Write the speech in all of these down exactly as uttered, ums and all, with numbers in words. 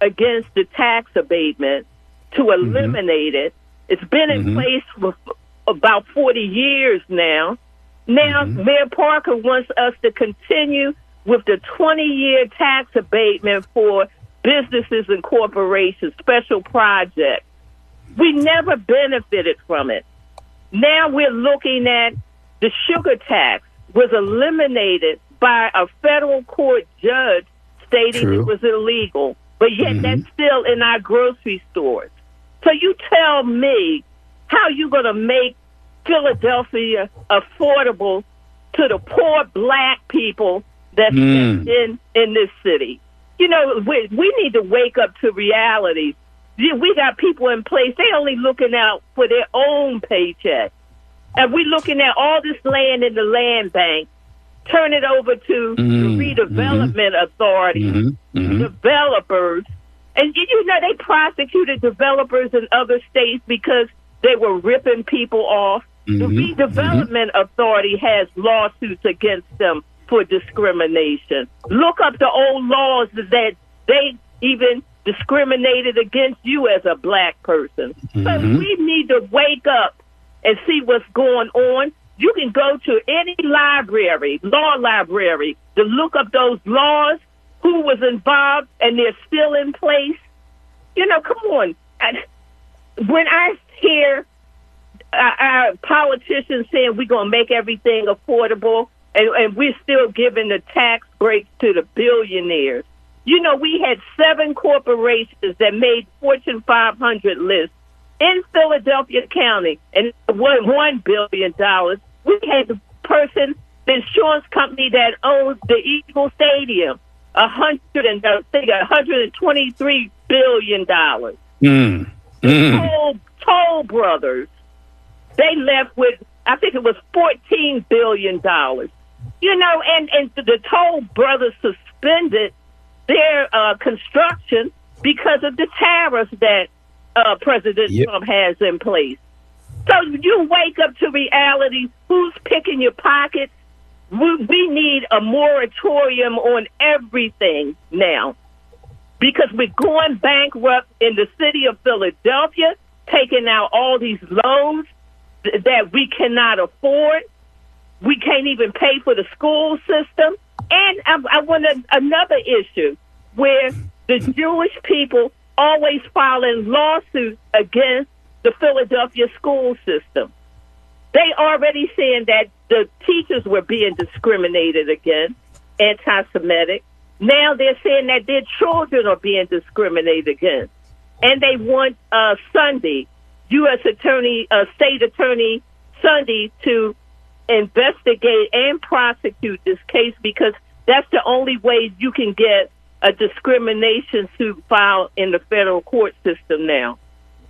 against the tax abatement to eliminate mm-hmm. it. It's been in mm-hmm. place for about forty years now. Now, mm-hmm. Mayor Parker wants us to continue with the twenty-year tax abatement for businesses and corporations, special projects. We never benefited from it. Now we're looking at the sugar tax was eliminated by a federal court judge stating True. It was illegal, but yet mm-hmm. that's still in our grocery stores. So you tell me how you going to make Philadelphia affordable to the poor black people that's mm. in, in this city. You know, we, we need to wake up to reality. We got people in place, they only looking out for their own paycheck. And we looking at all this land in the land bank, turn it over to mm-hmm. the redevelopment mm-hmm. authority, mm-hmm. Mm-hmm. developers. And, you know, they prosecuted developers in other states because they were ripping people off. Mm-hmm. The redevelopment mm-hmm. authority has lawsuits against them for discrimination. Look up the old laws that they even discriminated against you as a black person. Mm-hmm. So we need to wake up and see what's going on. You can go to any library, law library, to look up those laws, who was involved, and they're still in place. You know, come on. And when I hear uh, our politicians saying we're going to make everything affordable, and, and we're still giving the tax breaks to the billionaires. You know, we had seven corporations that made Fortune five hundred lists in Philadelphia County, and it was one billion dollars. We had the person, the insurance company that owns the Eagle Stadium, a hundred and I think a hundred and twenty-three billion dollars. Mm. Mm. Toll, Toll Brothers, they left with, I think it was fourteen billion dollars. You know, and and the Toll Brothers suspended their uh, construction because of the tariffs that uh, President yep. Trump has in place. So you wake up to reality. Who's picking your pockets? We, we need a moratorium on everything now because we're going bankrupt in the city of Philadelphia, taking out all these loans th- that we cannot afford. We can't even pay for the school system. And I, I want a, another issue where the Jewish people always filing lawsuits against the Philadelphia school system. They already saying that the teachers were being discriminated against, anti-Semitic. Now they're saying that their children are being discriminated against. And they want uh, Sunday, U S Attorney, uh, State Attorney Sunday, to investigate and prosecute this case because that's the only way you can get a discrimination suit filed in the federal court system now.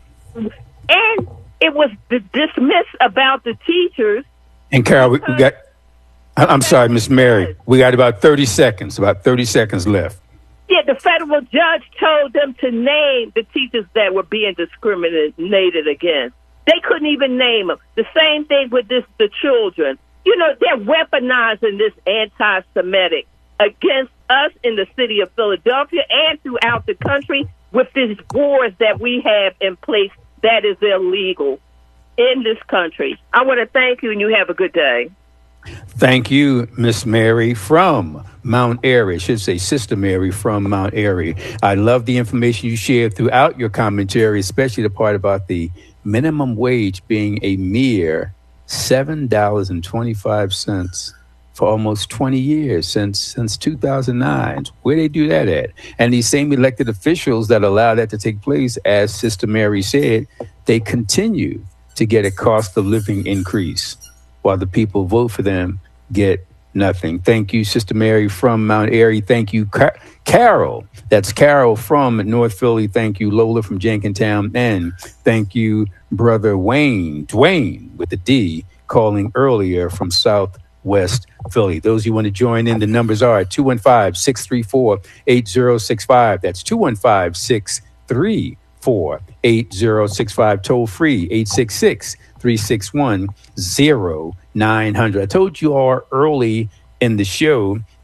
And it was dismissed about the teachers. And Carol, we, we got, I'm sorry, Miss Mary, we got about thirty seconds, about thirty seconds left. Yeah, the federal judge told them to name the teachers that were being discriminated against. They couldn't even name them. The same thing with this, the children. You know, they're weaponizing this anti-Semitic against us in the city of Philadelphia and throughout the country with these wars that we have in place that is illegal in this country. I want to thank you, and you have a good day. Thank you, Miss Mary from Mount Airy. I should say Sister Mary from Mount Airy. I love the information you shared throughout your commentary, especially the part about the minimum wage being a mere seven dollars and twenty-five cents for almost twenty years, since since two thousand nine. Where they do that at? And these same elected officials that allow that to take place, as Sister Mary said, they continue to get a cost of living increase while the people vote for them get nothing. Thank you, Sister Mary from Mount Airy. Thank you, Car- Carol. That's Carol from North Philly. Thank you, Lola from Jenkintown. And thank you, Brother Wayne, Dwayne with the D, calling earlier from Southwest Philly. Those who want to join in, the numbers are two one five, six three four, eight zero six five. That's two one five, six three four, eight zero six five. Toll free, eight six six, three six one, zero nine hundred. I told you all early in the show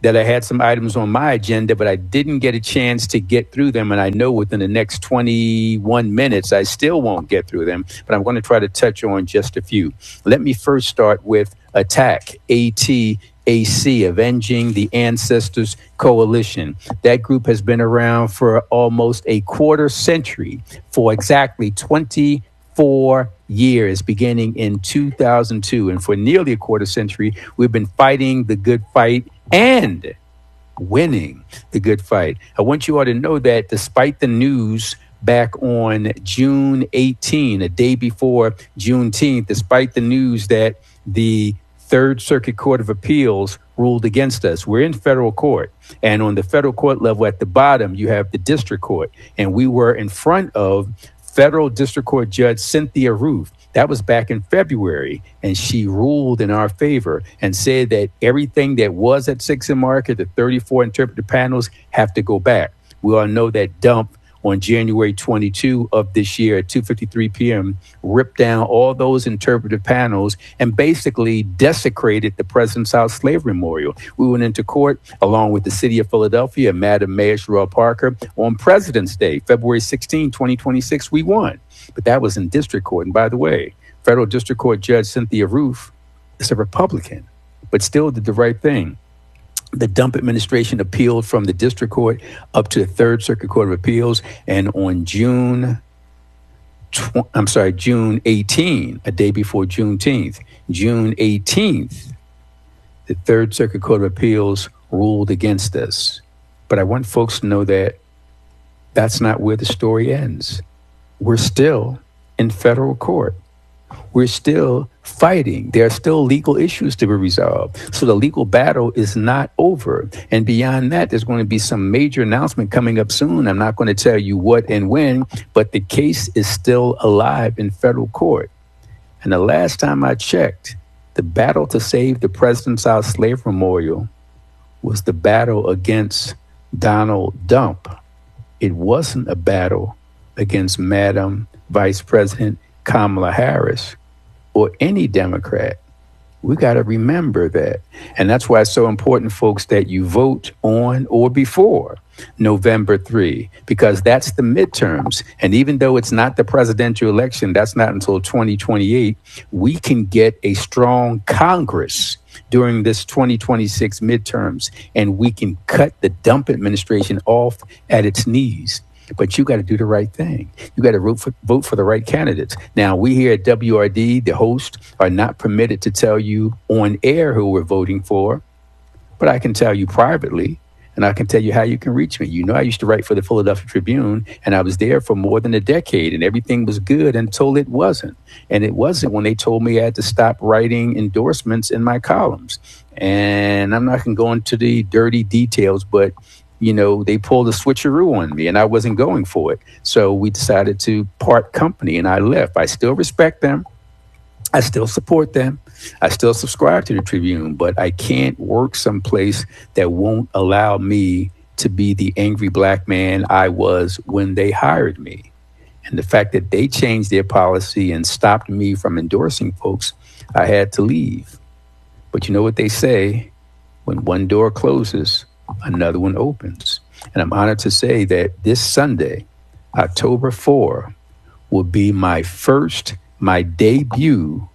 that I had some items on my agenda, but I didn't get a chance to get through them. And I know within the next twenty-one minutes, I still won't get through them, but I'm going to try to touch on just a few. Let me first start with ATTAC, A T A C, Avenging the Ancestors Coalition. That group has been around for almost a quarter century, for exactly twenty-four years, beginning in two thousand two. And for nearly a quarter century, we've been fighting the good fight and winning the good fight. I want you all to know that despite the news back on June eighteenth, a day before Juneteenth, despite the news that the Third Circuit Court of Appeals ruled against us, we're in federal court. And on the federal court level at the bottom, you have the district court. And we were in front of Federal District Court Judge Cynthia Roof. That was back in February, and she ruled in our favor and said that everything that was at Six and Market, the thirty-four interpretive panels, have to go back. We all know that dump on January twenty-second of this year at two fifty-three p.m. ripped down all those interpretive panels and basically desecrated the President's House Slavery Memorial. We went into court along with the city of Philadelphia and Madam Mayor Sherelle Parker on President's Day, February sixteenth, twenty twenty-six. We won. But that was in district court. And by the way, Federal District Court Judge Cynthia Roof is a Republican, but still did the right thing. The dump administration appealed from the district court up to the Third Circuit Court of Appeals. And on June, tw- I'm sorry, June eighteenth, a day before Juneteenth, June eighteenth, the Third Circuit Court of Appeals ruled against us. But I want folks to know that that's not where the story ends. We're still in federal court. We're still fighting. There are still legal issues to be resolved. So the legal battle is not over. And beyond that, there's going to be some major announcement coming up soon. I'm not going to tell you what and when, but the case is still alive in federal court. And the last time I checked, the battle to save the President's House Slavery Memorial was the battle against Donald Dump. It wasn't a battle against Madam Vice President Kamala Harris or any Democrat. We got to remember that. And that's why it's so important, folks, that you vote on or before November third, because that's the midterms. And even though it's not the presidential election, that's not until twenty twenty-eight, we can get a strong Congress during this twenty twenty-six midterms, and we can cut the dump administration off at its knees. But you got to do the right thing. You got to vote for, vote for the right candidates. Now, we here at W R D, the host, are not permitted to tell you on air who we're voting for, but I can tell you privately, and I can tell you how you can reach me. You know, I used to write for the Philadelphia Tribune, and I was there for more than a decade, and everything was good until it wasn't. And it wasn't when they told me I had to stop writing endorsements in my columns. And I'm not going to go into the dirty details, but you know, they pulled a switcheroo on me and I wasn't going for it. So we decided to part company and I left. I still respect them. I still support them. I still subscribe to the Tribune, but I can't work someplace that won't allow me to be the angry black man I was when they hired me. And the fact that they changed their policy and stopped me from endorsing folks, I had to leave. But you know what they say, when one door closes, another one opens. And I'm honored to say that this Sunday, October fourth, will be my first, my debut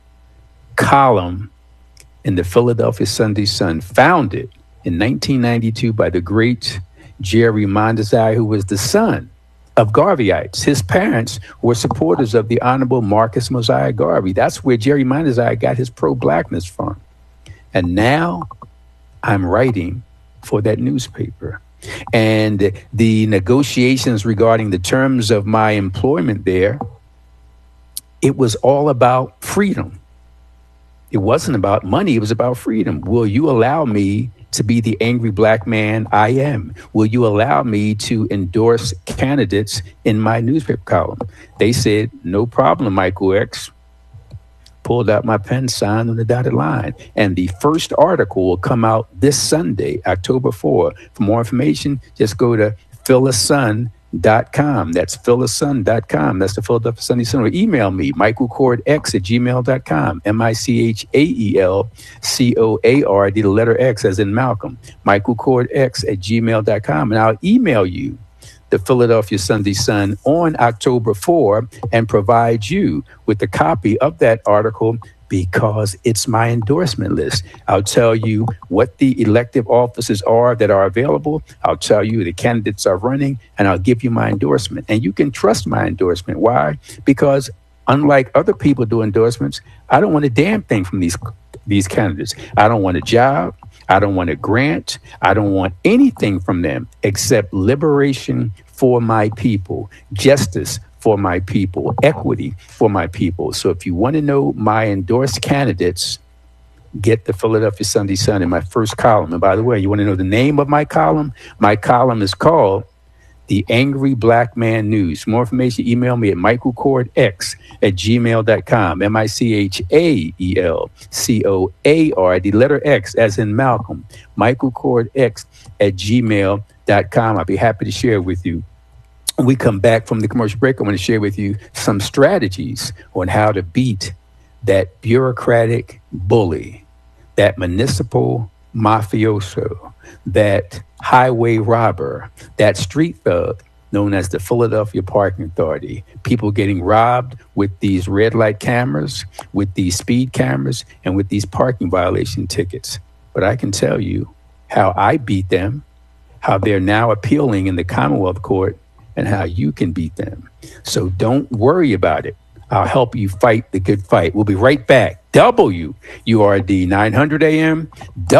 column in the Philadelphia Sunday Sun, founded in nineteen ninety-two by the great Jerry Mondesai, who was the son of Garveyites. His parents were supporters of the Honorable Marcus Mosiah Garvey. That's where Jerry Mondesai got his pro-blackness from. And now I'm writing for that newspaper. And the negotiations regarding the terms of my employment there, it was all about freedom. It wasn't about money. It was about freedom. Will you allow me to be the angry black man I am? Will you allow me to endorse candidates in my newspaper column? They said, no problem, Michael X. Pulled out my pen, signed on the dotted line. And the first article will come out this Sunday, October fourth. For more information, just go to phyllis sun Dot com. That's phyllis sun dot com. That's the Philadelphia Sunday Sun. Or email me, michael cord x at gmail dot com. M I C H A E L C O A R D, the letter X as in Malcolm. michael cord x at gmail dot com. And I'll email you the Philadelphia Sunday Sun on October fourth and provide you with a copy of that article, because it's my endorsement list. I'll tell you what the elective offices are that are available. I'll tell you the candidates are running, and I'll give you my endorsement. And you can trust my endorsement. Why? Because unlike other people do endorsements, I don't want a damn thing from these these candidates. I don't want a job. I don't want a grant. I don't want anything from them except liberation for my people, justice for my people, equity for my people. So if you want to know my endorsed candidates, get the Philadelphia Sunday Sun in my first column. And by the way, you want to know the name of my column? My column is called The Angry Black Man News. For more information, email me at michael cord x at gmail dot com. M I C H A E L C O A R, the letter X as in Malcolm. michael cord x at gmail dot com. I'll be happy to share with you. When we come back from the commercial break, I want to share with you some strategies on how to beat that bureaucratic bully, that municipal mafioso, that highway robber, that street thug known as the Philadelphia Parking Authority. People getting robbed with these red light cameras, with these speed cameras, and with these parking violation tickets. But I can tell you how I beat them, how they're now appealing in the Commonwealth Court, and how you can beat them. So don't worry about it. I'll help you fight the good fight. We'll be right back. W U R D nine hundred A M,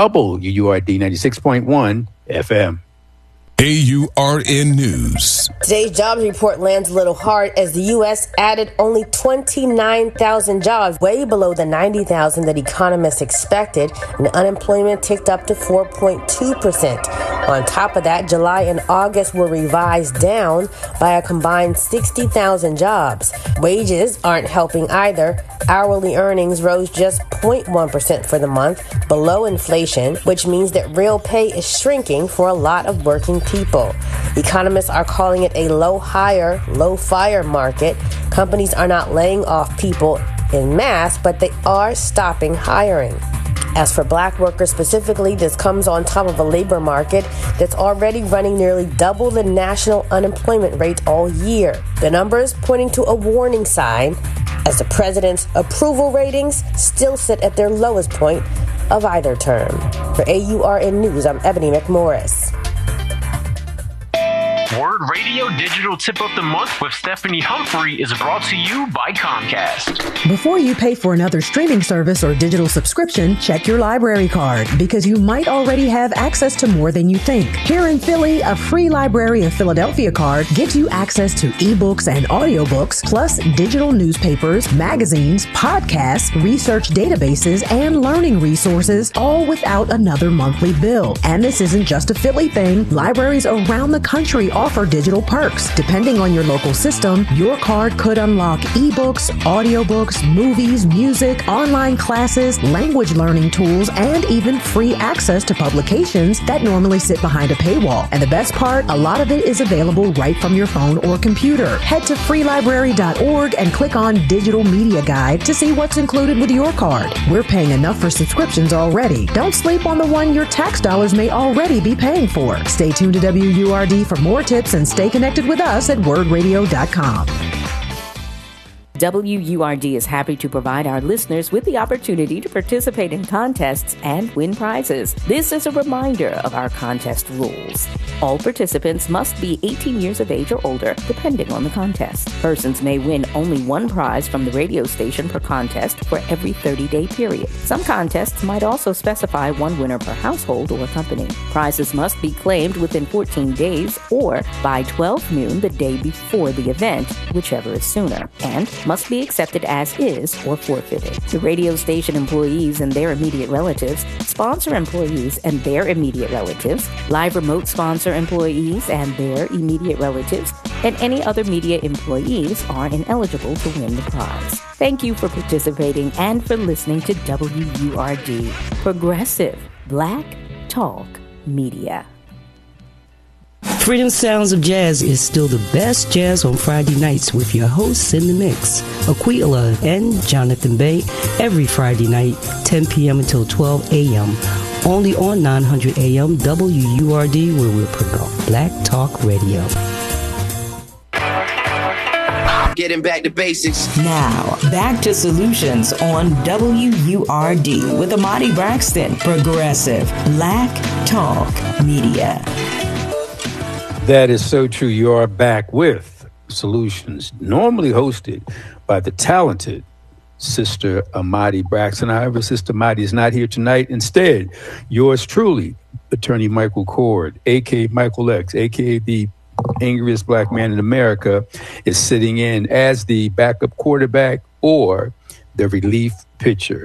W U R D ninety-six point one F M. A U R N News. Today's jobs report lands a little hard as the U S added only twenty-nine thousand jobs, way below the ninety thousand that economists expected, and unemployment ticked up to four point two percent. On top of that, July and August were revised down by a combined sixty thousand jobs. Wages aren't helping either. Hourly earnings rose just zero point one percent for the month, below inflation, which means that real pay is shrinking for a lot of working people. Economists are calling it a low hire, low fire market. Companies are not laying off people en masse, but they are stopping hiring. As for black workers specifically, this comes on top of a labor market that's already running nearly double the national unemployment rate all year. The numbers pointing to a warning sign, as the president's approval ratings still sit at their lowest point of either term. For A U R N News, I'm Ebony McMorris. Word Radio Digital Tip of the Month with Stephanie Humphrey is brought to you by Comcast. Before you pay for another streaming service or digital subscription, check your library card, because you might already have access to more than you think. Here in Philly, a free Library of Philadelphia card gives you access to ebooks and audiobooks, plus digital newspapers, magazines, podcasts, research databases, and learning resources, all without another monthly bill. And this isn't just a Philly thing. Libraries around the country offer digital perks. Depending on your local system, your card could unlock ebooks, audiobooks, movies, music, online classes, language learning tools, and even free access to publications that normally sit behind a paywall. And the best part, a lot of it is available right from your phone or computer. Head to free library dot org and click on Digital Media Guide to see what's included with your card. We're paying enough for subscriptions already. Don't sleep on the one your tax dollars may already be paying for. Stay tuned to W U R D for more tips and stay connected with us at word radio dot com. W U R D is happy to provide our listeners with the opportunity to participate in contests and win prizes. This is a reminder of our contest rules. All participants must be eighteen years of age or older, depending on the contest. Persons may win only one prize from the radio station per contest for every thirty-day period. Some contests might also specify one winner per household or company. Prizes must be claimed within fourteen days or by twelve noon the day before the event, whichever is sooner, and must be accepted as is or forfeited. The radio station employees and their immediate relatives, sponsor employees and their immediate relatives, live remote sponsor employees and their immediate relatives, and any other media employees are ineligible to win the prize. Thank you for participating and for listening to W U R D, Progressive Black Talk Media. Freedom Sounds of Jazz is still the best jazz on Friday nights with your hosts in the mix, Aquila and Jonathan Bay, every Friday night, ten p.m. until twelve a.m., only on nine hundred A M W U R D, where we'll promote Black Talk Radio. Getting back to basics. Now, back to Solutions on W U R D with Amadi Braxton, Progressive Black Talk Media. That is so true. You are back with Solutions, normally hosted by the talented Sister Amadi Braxton. However, Sister Amadi is not here tonight. Instead, yours truly, Attorney Michael Cord, a k a. Michael X, a k a the angriest black man in America, is sitting in as the backup quarterback or the relief pitcher.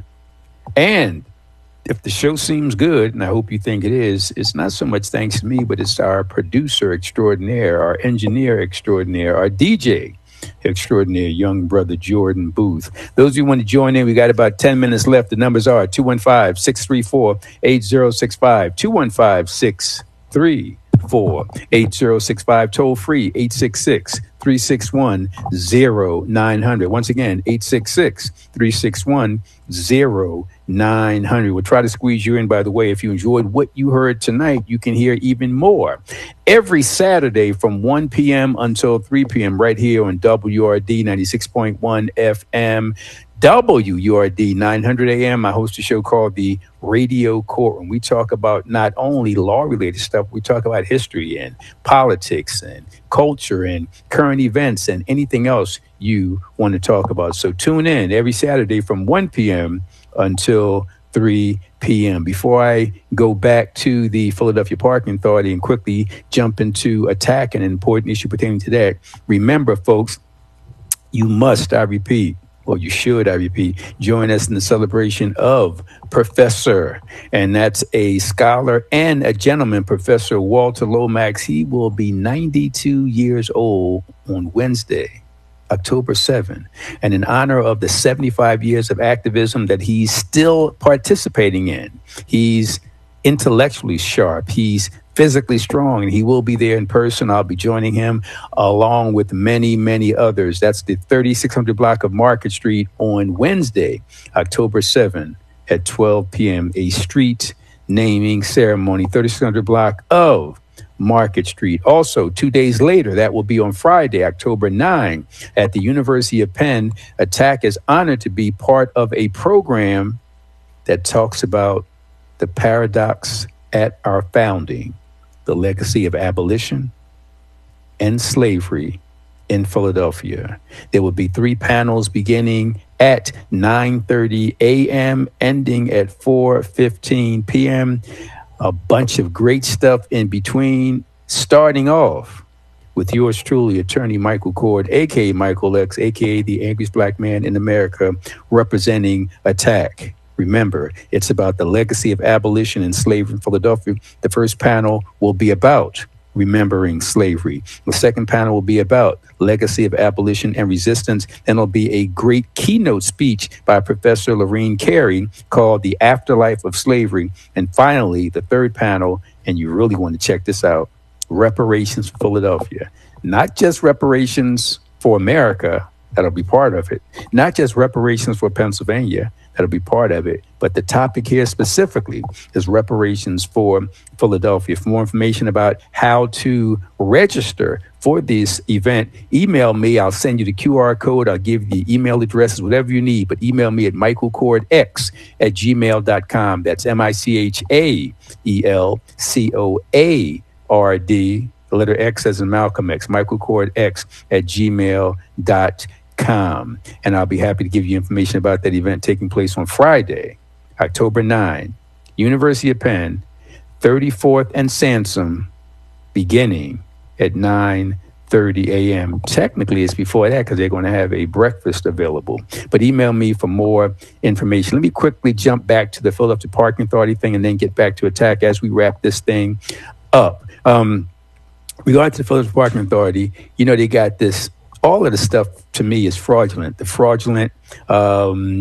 And if the show seems good, and I hope you think it is, it's not so much thanks to me, but it's our producer extraordinaire, our engineer extraordinaire, our D J extraordinaire, young brother Jordan Booth. Those of you who want to join in, we got about ten minutes left. The numbers are two one five, six three four, eight zero six five, two one five, six three four, eight zero six five, toll free, eight six six, three six one, zero nine zero zero. Once again, eight six six, three six one, zero nine zero zero. We'll try to squeeze you in, by the way. If you enjoyed what you heard tonight, you can hear even more every Saturday from one p.m. until three p.m. right here on W R D ninety-six point one F M. W U R D nine hundred A M. I host a show called The Radio Courtroom. We talk about not only law-related stuff, we talk about history and politics and culture and current events and anything else you want to talk about. So tune in every Saturday from one p.m. until three p.m. Before I go back to the Philadelphia Parking Authority and quickly jump into attack an important issue pertaining to that, remember, folks, you must, I repeat, or you should, I repeat, join us in the celebration of Professor, and that's a scholar and a gentleman, Professor Walter Lomax. He will be ninety-two years old on Wednesday, October seventh, and in honor of the seventy-five years of activism that he's still participating in. He's intellectually sharp. He's physically strong, and he will be there in person. I'll be joining him along with many, many others. That's the thirty-six hundred block of Market Street on Wednesday, October seventh at twelve p.m. A street naming ceremony, thirty-six hundred block of Market Street. Also, two days later, that will be on Friday, October ninth, at the University of Penn. Attack is honored to be part of a program that talks about the paradox at our founding, the legacy of abolition and slavery in Philadelphia. There will be three panels beginning at nine thirty a.m., ending at four fifteen p.m. A bunch of great stuff in between, starting off with yours truly, Attorney Michael Cord, a k a. Michael X, a k a the angriest black man in America, representing Attack. Remember, it's about the legacy of abolition and slavery in Philadelphia. The first panel will be about remembering slavery. The second panel will be about legacy of abolition and resistance. Then there'll be a great keynote speech by Professor Lorraine Carey called The Afterlife of Slavery. And finally, the third panel, and you really want to check this out, reparations for Philadelphia. Not just reparations for America, that'll be part of it. Not just reparations for Pennsylvania, that'll be part of it. But the topic here specifically is reparations for Philadelphia. For more information about how to register for this event, email me. I'll send you the Q R code. I'll give you the email addresses, whatever you need. But email me at michaelcordx at gmail dot com. That's M I C H A E L C O A R D, the letter X as in Malcolm X, michaelcordx at gmail dot com. And I'll be happy to give you information about that event taking place on Friday, October ninth, University of Penn, thirty-fourth and Sansom, beginning at nine thirty a.m. Technically, it's before that because they're going to have a breakfast available. But email me for more information. Let me quickly jump back to the Philadelphia Parking Authority thing and then get back to Attack as we wrap this thing up. Um, regarding to the Philadelphia Parking Authority, you know, they got this, all of the stuff to me is fraudulent. The fraudulent um,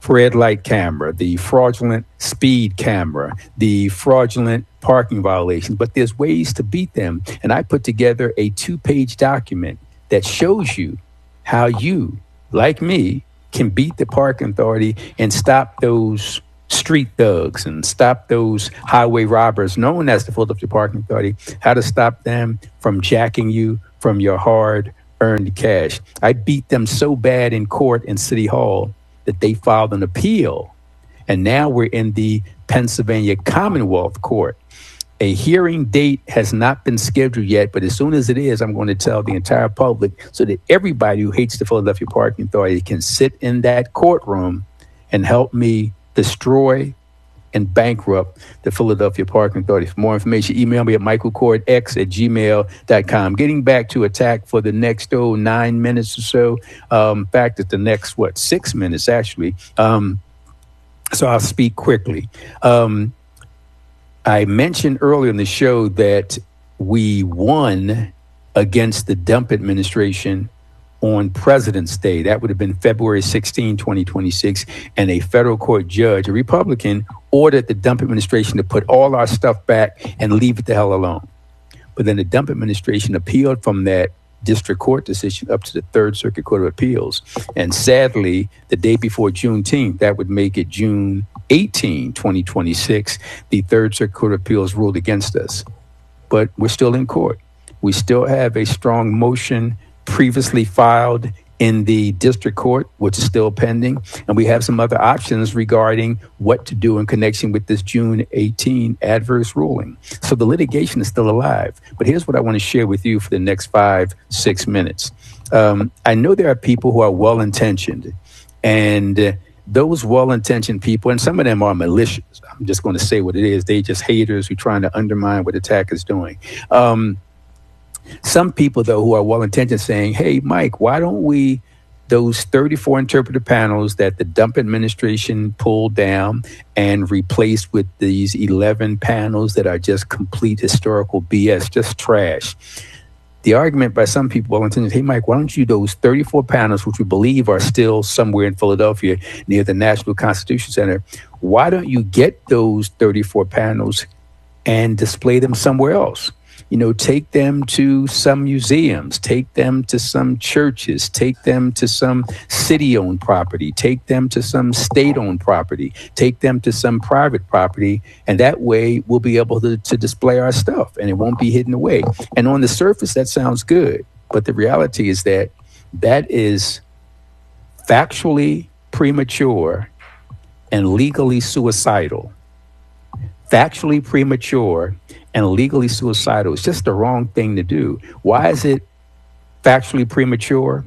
red light camera, the fraudulent speed camera, the fraudulent parking violations, but there's ways to beat them. And I put together a two-page document that shows you how you, like me, can beat the parking authority and stop those street thugs and stop those highway robbers known as the Philadelphia Parking Authority, how to stop them from jacking you from your hard-earned cash. I beat them so bad in court in City Hall that they filed an appeal. And now we're in the Pennsylvania Commonwealth Court. A hearing date has not been scheduled yet, but as soon as it is, I'm going to tell the entire public so that everybody who hates the Philadelphia Parking Authority can sit in that courtroom and help me destroy and bankrupt the Philadelphia Parking Authority. For more information, email me at michaelcordx at gmail dot com. Getting back to attack for the next, oh, nine minutes or so. Um, in fact, it's the next, what, six minutes, actually. Um, so I'll speak quickly. Um, I mentioned earlier in the show that we won against the Dump administration on President's Day. That would have been February sixteenth, twenty twenty-six. And a federal court judge, a Republican, ordered the Dump administration to put all our stuff back and leave it the hell alone. But then the Dump administration appealed from that district court decision up to the Third Circuit Court of Appeals. And sadly, the day before Juneteenth, that would make it June eighteenth, twenty twenty-six, the Third Circuit Court of Appeals ruled against us. But we're still in court. We still have a strong motion previously filed in the district court, which is still pending. And we have some other options regarding what to do in connection with this June eighteenth adverse ruling. So the litigation is still alive. But here's what I want to share with you for the next five, six minutes. Um, I know there are people who are well-intentioned, and uh, those well-intentioned people, and some of them are malicious. I'm just going to say what it is. They just haters who are trying to undermine what Attack is doing. Um, Some people, though, who are well-intentioned saying, hey, Mike, why don't we, those thirty-four interpreter panels that the Dump administration pulled down and replaced with these eleven panels that are just complete historical B S, just trash. The argument by some people, well-intentioned, hey, Mike, why don't you those thirty-four panels, which we believe are still somewhere in Philadelphia near the National Constitution Center, why don't you get those thirty-four panels and display them somewhere else? You know, take them to some museums, take them to some churches, take them to some city-owned property, take them to some state-owned property, take them to some private property, and that way we'll be able to, to display our stuff and it won't be hidden away. And on the surface, that sounds good, but the reality is that that is factually premature and legally suicidal. Factually premature and legally suicidal. It's just the wrong thing to do. Why is it factually premature?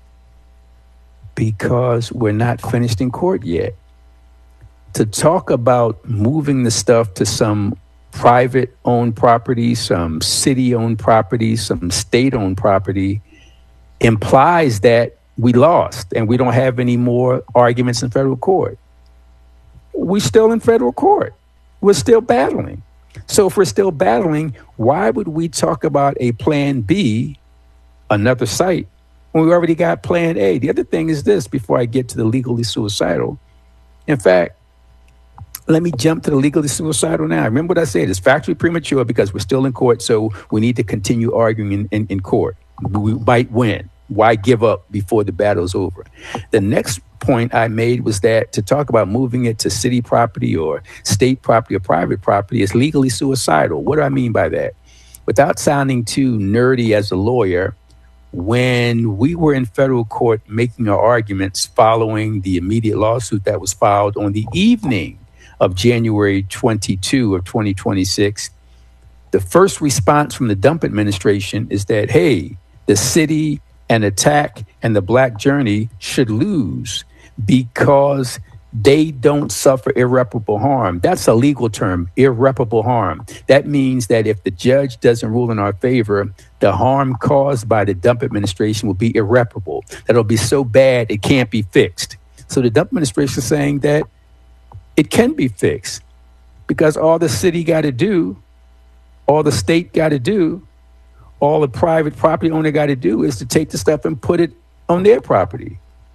Because we're not finished in court yet. To talk about moving the stuff to some private-owned property, some city-owned property, some state-owned property implies that we lost and we don't have any more arguments in federal court. We're still in federal court. We're still battling. So if we're still battling, why would we talk about a plan B, another site, when we already got plan A? The other thing is this, before I get to the legally suicidal. In fact, let me jump to the legally suicidal now. Remember what I said, it's factually premature because we're still in court, so we need to continue arguing in, in, in court. We might win. Why give up before the battle's over? The next point I made was that to talk about moving it to city property or state property or private property is legally suicidal. What do I mean by that? Without sounding too nerdy as a lawyer, when we were in federal court making our arguments following the immediate lawsuit that was filed on the evening of January twenty-second of twenty twenty-six, the first response from the Dump administration is that, hey, the city and Attack and the Black Journey should lose because they don't suffer irreparable harm. That's a legal term, irreparable harm. That means that if the judge doesn't rule in our favor, the harm caused by the Dump administration will be irreparable. That'll be so bad it can't be fixed. So the Dump administration is saying that it can be fixed because all the city got to do, all the state got to do, all the private property owner got to do is to take the stuff and put it on their property.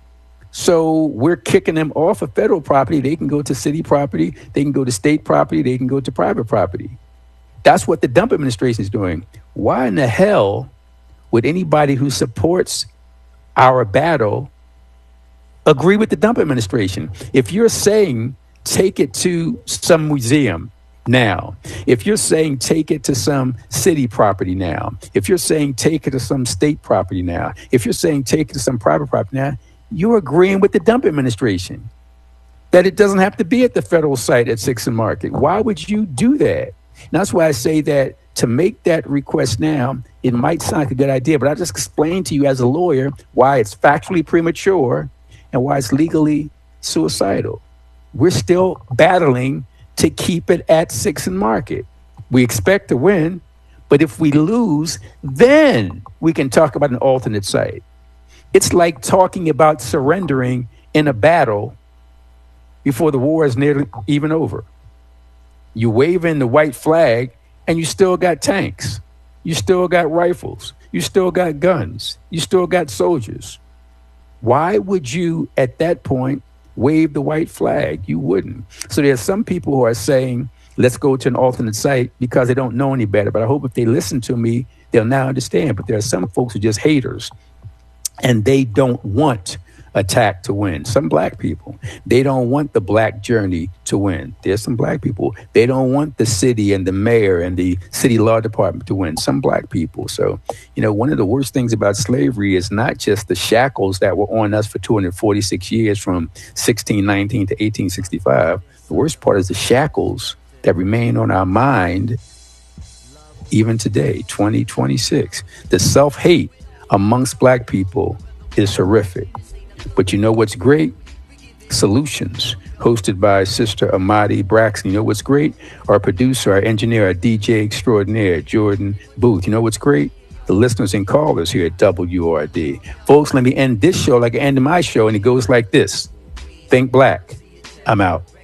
So we're kicking them off of federal property. They can go to city property. They can go to state property. They can go to private property. That's what the Dump administration is doing. Why in the hell would anybody who supports our battle agree with the Dump administration? If you're saying take it to some museum now, if you're saying take it to some city property now, if you're saying take it to some state property now, if you're saying take it to some private property now, you're agreeing with the Dump administration that it doesn't have to be at the federal site at Sixth and Market. Why would you do that? And that's why I say that to make that request now, it might sound like a good idea, but I just explained to you as a lawyer why it's factually premature and why it's legally suicidal. We're still battling to keep it at Sixth and Market. We expect to win, but if we lose, then we can talk about an alternate site. It's like talking about surrendering in a battle before the war is nearly even over. You wave in the white flag and you still got tanks. You still got rifles. You still got guns. You still got soldiers. Why would you, at that point, wave the white flag? You wouldn't. So there's some people who are saying, let's go to an alternate site because they don't know any better. But I hope if they listen to me, they'll now understand. But there are some folks who are just haters, and they don't want attack to win. Some black people, they don't want the black journey to win. There's some black people, they don't want the city and the mayor and the city law department to win. Some black people. So, you know, one of the worst things about slavery is not just the shackles that were on us for two hundred forty-six years from sixteen nineteen to eighteen sixty-five. The worst part is the shackles that remain on our mind even today, twenty twenty-six. The self-hate amongst black people is horrific. But you know what's great? Solutions, hosted by Sister Amadi Braxton. You know what's great? Our producer, our engineer, our D J extraordinaire, Jordan Booth. You know what's great? The listeners and callers here at W R D. Folks, let me end this show like I ended my show, and it goes like this. Think black. I'm out.